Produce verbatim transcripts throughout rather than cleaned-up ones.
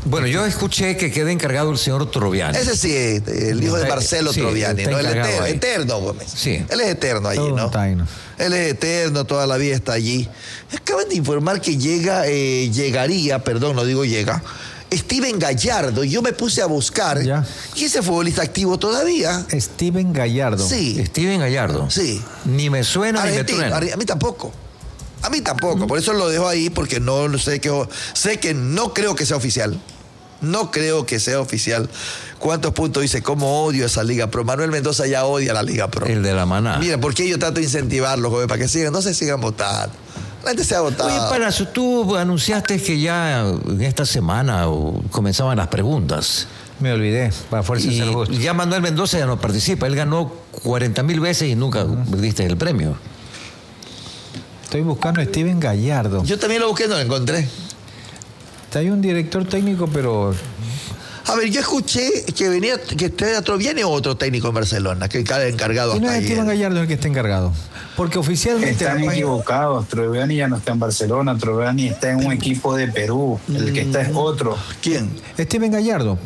Bueno, yo escuché que queda encargado el señor Troviani. Ese sí, el hijo de Marcelo sí, Troviani, ¿no? El eterno, eterno, Gómez. Sí. Él es eterno allí, ¿no? Taino. Él es eterno, toda la vida está allí. Acaban de informar que llega, eh, llegaría, perdón, no digo llega, Steven Gallardo. Yo me puse a buscar. Ya. ¿Y ese futbolista activo todavía? Steven Gallardo. Sí. Steven Gallardo. Sí. Ni me suena Argentina, ni me truena. A mí tampoco. A mí tampoco. Mm. Por eso lo dejo ahí, porque no sé que sé que no creo que sea oficial. No creo que sea oficial. ¿Cuántos puntos dice? ¿Cómo odio esa Liga Pro? Manuel Mendoza ya odia la Liga Pro. El de la maná. Mira, ¿por qué yo trato de incentivarlos, joven, para que sigan? No se sigan votando. La gente se ha votado. Oye, Palacio, tú anunciaste que ya en esta semana comenzaban las preguntas. Me olvidé, para fuerza y ser justo. Ya Manuel Mendoza ya no participa. Él ganó cuarenta mil veces y nunca uh-huh. diste el premio. Estoy buscando a Steven Gallardo. Yo también lo busqué, no lo encontré. Hay un director técnico, pero... A ver, yo escuché que venía, que viene otro técnico en Barcelona, que está encargado hasta no es Steven Gallardo el que está encargado. Porque oficialmente... Están equivocados, Troviani ya no está en Barcelona, Troviani está en un equipo de Perú, el que está es otro. ¿Quién? Steven Gallardo.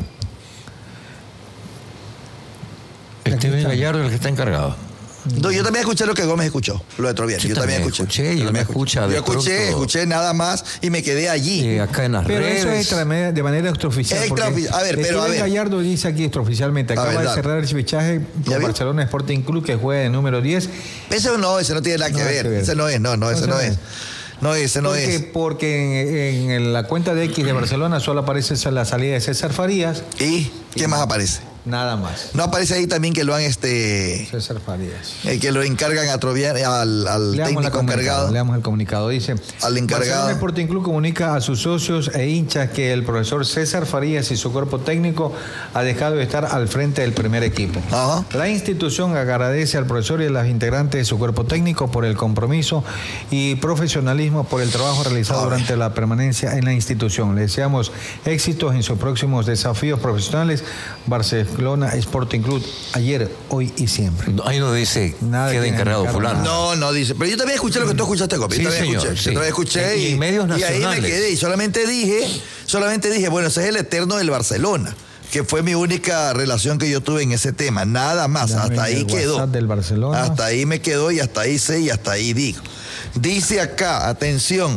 Steven Gallardo es el que está encargado. No, yo también escuché lo que Gómez escuchó, lo de Troviani. Yo, yo también escuché. escuché yo, también escuché, yo escuché, escuché nada más y me quedé allí. Sí, acá en las pero redes. Eso es de manera, de manera extraoficial. Extraoficial. A ver, pero a ver. Gallardo dice aquí extraoficialmente, acaba ver, de cerrar el fichaje con Barcelona Sporting Club, que juega de número diez. Ese no, ese no tiene nada que, no ver. que ver. Ese no es, no, no, ese no, no es. No, ese no porque, es. Porque en, en la cuenta de X de Barcelona solo aparece la salida de César Farías. ¿Y qué más aparece? Nada más. No aparece ahí también que lo han este. César Farías. El que lo encargan a Troviani, al, al técnico encargado. Leamos el comunicado. Dice: al encargado. Barcelona Sporting Club comunica a sus socios e hinchas que el profesor César Farías y su cuerpo técnico ha dejado de estar al frente del primer equipo. Ajá. La institución agradece al profesor y a los integrantes de su cuerpo técnico por el compromiso y profesionalismo por el trabajo realizado durante la permanencia en la institución. Le deseamos éxitos en sus próximos desafíos profesionales. Barcelona Sporting Club, ayer, hoy y siempre. Ahí no dice nada queda encargado fulano. No, no dice. Pero yo también escuché lo que tú escuchaste, Copi. Sí, yo también señor, escuché. sí. Yo también escuché y, y, y medios nacionales. Y ahí me quedé. Y solamente dije, solamente dije, bueno, ese es el eterno del Barcelona, que fue mi única relación que yo tuve en ese tema. Nada más. Dame hasta ahí quedó. Del Barcelona. Hasta ahí me quedó y hasta ahí sé y hasta ahí digo. Dice acá, atención.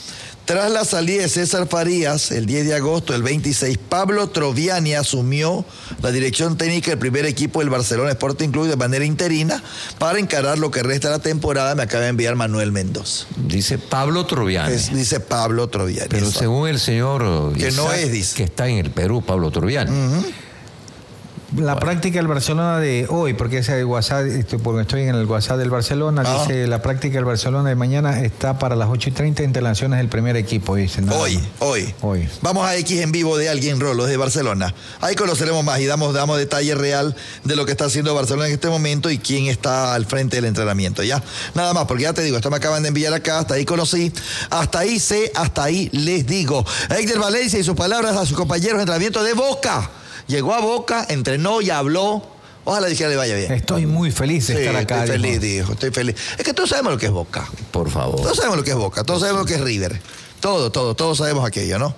Tras la salida de César Farías, el diez de agosto del veintiséis, Pablo Troviani asumió la dirección técnica del primer equipo del Barcelona Sporting Club de manera interina para encarar lo que resta de la temporada. Me acaba de enviar Manuel Mendoza. Dice Pablo Troviani. Es, dice Pablo Troviani. Pero eso. Según el señor... Que Isaac, no es, dice. Que está en el Perú, Pablo Troviani. Uh-huh. La bueno. práctica del Barcelona de hoy, porque es el WhatsApp, porque estoy en el WhatsApp del Barcelona, ah. dice la práctica del Barcelona de mañana está para las ocho y treinta, instalaciones del primer equipo, dice. Hoy, hoy, hoy. Vamos a X en vivo de Alguien Rolo, desde Barcelona. Ahí conoceremos más y damos, damos detalle real de lo que está haciendo Barcelona en este momento y quién está al frente del entrenamiento, ¿ya? Nada más, porque ya te digo, esto me acaban de enviar acá, hasta ahí conocí, hasta ahí sé, hasta ahí les digo. Héctor Valencia y sus palabras a sus compañeros de entrenamiento de Boca. Llegó a Boca, entrenó y habló. Ojalá dijera le vaya bien. Estoy muy feliz de sí, estar acá. Estoy feliz, dijo. dijo, estoy feliz. Es que todos sabemos lo que es Boca. Por favor. Todos sabemos lo que es Boca, todos sabemos lo que es River. Todo, todo, todos sabemos aquello, ¿no?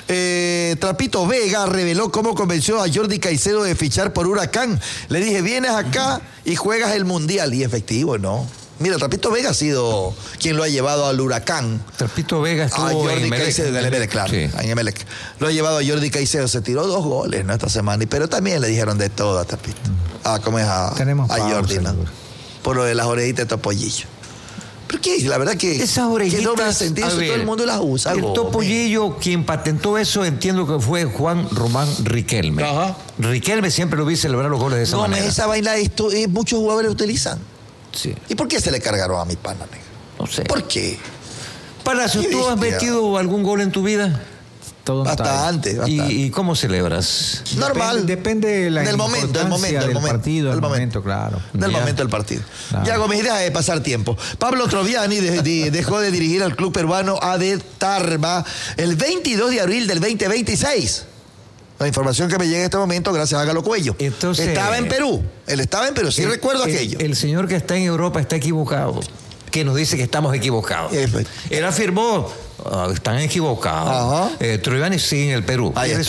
Eh, Trapito Vega reveló cómo convenció a Jordi Caicedo de fichar por Huracán. Le dije, vienes acá y juegas el Mundial. Y efectivo, ¿no? Mira, Trapito Vega ha sido quien lo ha llevado al Huracán. Trapito Vega estuvo a Jordi en Caicedo, en Emelec, claro. Sí. En Emelec. Lo ha llevado a Jordi Caicedo. Se tiró dos goles, ¿no? Esta semana. Pero también le dijeron de todo a Trapito. Ah, ¿cómo es a, Tenemos a pausa, Jordi, ¿no? seguro. Por lo de las orejitas de Topollillo. ¿Pero qué? La verdad que... Esas orejitas... Que doble sentido, eso todo el mundo las usa. El Topollillo, quien patentó eso, entiendo que fue Juan Román Riquelme. Ajá. Riquelme siempre lo vi celebrar los goles de esa no, manera. No, esa vaina esto, eh, muchos jugadores utilizan. Sí. ¿Y por qué se le cargaron a mi pana, negro? No sé. ¿Por qué? Palacio, ¿tú has metido algún gol en tu vida? Todo bastante, bastante. ¿Y, ¿Y cómo celebras? Normal. Depende, depende de la del momento, del momento, del del partido, del momento, momento, claro. Del ya. momento del partido. Claro. Ya, Gómez, deja de pasar tiempo. Pablo Troviani de, de, dejó de dirigir al club peruano A D Tarma el veintidós de abril del veinte veintiséis. La información que me llega en este momento, gracias a Galo Cuello. Entonces, estaba en Perú. Él estaba en Perú, sí el, recuerdo el, aquello. El señor que está en Europa está equivocado. Que nos dice que estamos equivocados. Efe. Él afirmó, uh, están equivocados. Ajá. Eh, Troviani sigue en el Perú. Ahí está.